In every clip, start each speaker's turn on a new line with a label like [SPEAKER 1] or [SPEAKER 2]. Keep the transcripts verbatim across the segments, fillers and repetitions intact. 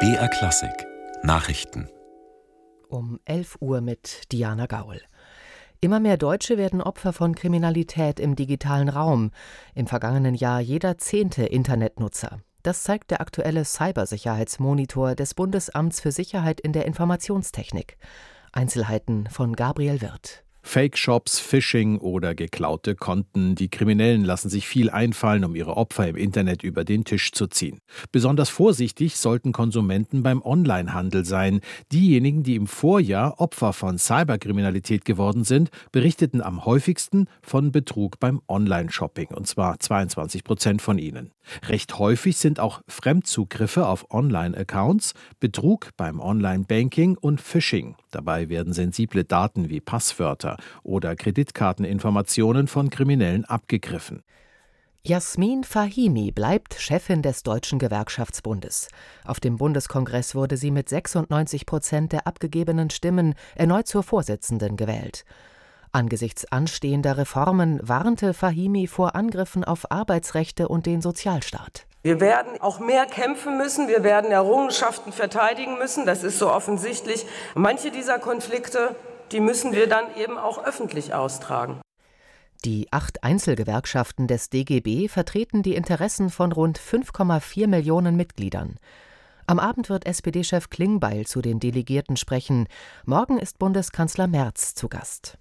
[SPEAKER 1] B R Klassik Nachrichten
[SPEAKER 2] Um elf Uhr mit Diana Gaul. Immer mehr Deutsche werden Opfer von Kriminalität im digitalen Raum. Im vergangenen Jahr jeder zehnte Internetnutzer. Das zeigt der aktuelle Cybersicherheitsmonitor des Bundesamts für Sicherheit in der Informationstechnik. Einzelheiten von Gabriel Wirth.
[SPEAKER 3] Fake-Shops, Phishing oder geklaute Konten. Die Kriminellen lassen sich viel einfallen, um ihre Opfer im Internet über den Tisch zu ziehen. Besonders vorsichtig sollten Konsumenten beim Onlinehandel sein. Diejenigen, die im Vorjahr Opfer von Cyberkriminalität geworden sind, berichteten am häufigsten von Betrug beim Online-Shopping, und zwar zweiundzwanzig Prozent von ihnen. Recht häufig sind auch Fremdzugriffe auf Online-Accounts, Betrug beim Online-Banking und Phishing. Dabei werden sensible Daten wie Passwörter oder Kreditkarteninformationen von Kriminellen abgegriffen.
[SPEAKER 2] Jasmin Fahimi bleibt Chefin des Deutschen Gewerkschaftsbundes. Auf dem Bundeskongress wurde sie mit sechsundneunzig Prozent der abgegebenen Stimmen erneut zur Vorsitzenden gewählt. Angesichts anstehender Reformen warnte Fahimi vor Angriffen auf Arbeitsrechte und den Sozialstaat.
[SPEAKER 4] Wir werden auch mehr kämpfen müssen, wir werden Errungenschaften verteidigen müssen, das ist so offensichtlich. Manche dieser Konflikte, die müssen wir dann eben auch öffentlich austragen.
[SPEAKER 2] Die acht Einzelgewerkschaften des D G B vertreten die Interessen von rund fünf Komma vier Millionen Mitgliedern. Am Abend wird S P D-Chef Klingbeil zu den Delegierten sprechen. Morgen ist Bundeskanzler Merz zu Gast.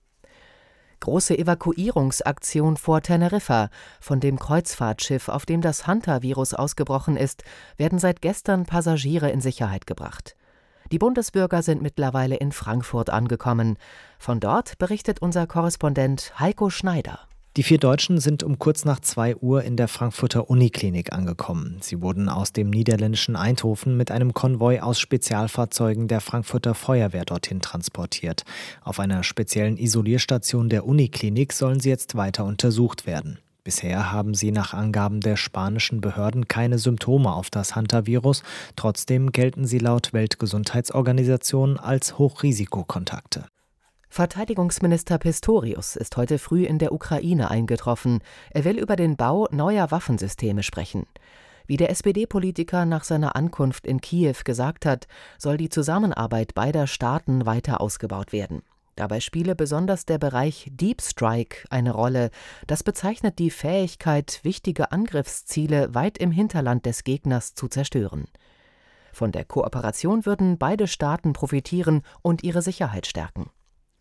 [SPEAKER 2] Große Evakuierungsaktion vor Teneriffa. Von dem Kreuzfahrtschiff, auf dem das Hanta-Virus ausgebrochen ist, werden seit gestern Passagiere in Sicherheit gebracht. Die Bundesbürger sind mittlerweile in Frankfurt angekommen. Von dort berichtet unser Korrespondent Heiko Schneider.
[SPEAKER 5] Die vier Deutschen sind um kurz nach zwei Uhr in der Frankfurter Uniklinik angekommen. Sie wurden aus dem niederländischen Eindhoven mit einem Konvoi aus Spezialfahrzeugen der Frankfurter Feuerwehr dorthin transportiert. Auf einer speziellen Isolierstation der Uniklinik sollen sie jetzt weiter untersucht werden. Bisher haben sie nach Angaben der spanischen Behörden keine Symptome auf das Hanta-Virus. Trotzdem gelten sie laut Weltgesundheitsorganisation als Hochrisikokontakte.
[SPEAKER 2] Verteidigungsminister Pistorius ist heute früh in der Ukraine eingetroffen. Er will über den Bau neuer Waffensysteme sprechen. Wie der S P D-Politiker nach seiner Ankunft in Kiew gesagt hat, soll die Zusammenarbeit beider Staaten weiter ausgebaut werden. Dabei spiele besonders der Bereich Deep Strike eine Rolle. Das bezeichnet die Fähigkeit, wichtige Angriffsziele weit im Hinterland des Gegners zu zerstören. Von der Kooperation würden beide Staaten profitieren und ihre Sicherheit stärken.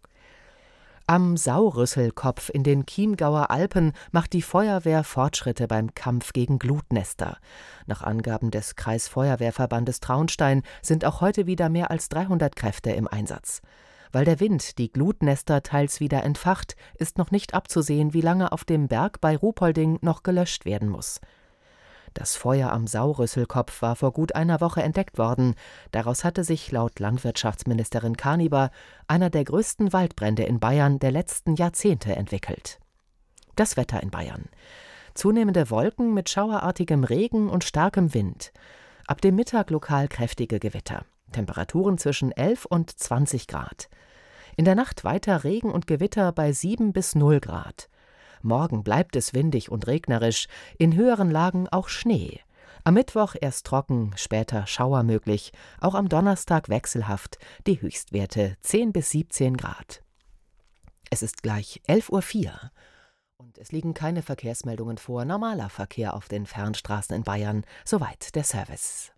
[SPEAKER 2] Am Saurüsselkopf in den Chiemgauer Alpen macht die Feuerwehr Fortschritte beim Kampf gegen Glutnester. Nach Angaben des Kreisfeuerwehrverbandes Traunstein sind auch heute wieder mehr als dreihundert Kräfte im Einsatz. Weil der Wind die Glutnester teils wieder entfacht, ist noch nicht abzusehen, wie lange auf dem Berg bei Ruhpolding noch gelöscht werden muss. Das Feuer am Saurüsselkopf war vor gut einer Woche entdeckt worden. Daraus hatte sich laut Landwirtschaftsministerin Kaniber einer der größten Waldbrände in Bayern der letzten Jahrzehnte entwickelt. Das Wetter in Bayern. Zunehmende Wolken mit schauerartigem Regen und starkem Wind. Ab dem Mittag lokal kräftige Gewitter. Temperaturen zwischen elf und zwanzig Grad. In der Nacht weiter Regen und Gewitter bei sieben bis null Grad. Morgen bleibt es windig und regnerisch, in höheren Lagen auch Schnee. Am Mittwoch erst trocken, später Schauer möglich, auch am Donnerstag wechselhaft, die Höchstwerte zehn bis siebzehn Grad. Es ist gleich elf Uhr vier und es liegen keine Verkehrsmeldungen vor, normaler Verkehr auf den Fernstraßen in Bayern, soweit der Service.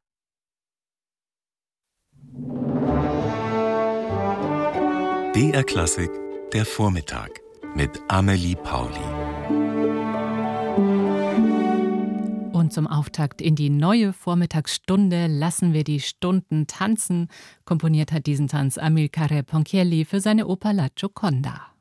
[SPEAKER 1] B R Klassik, der Vormittag mit Amelie Pauli.
[SPEAKER 6] Und zum Auftakt in die neue Vormittagsstunde lassen wir die Stunden tanzen. Komponiert hat diesen Tanz Amilcare Ponchielli für seine Oper La Gioconda.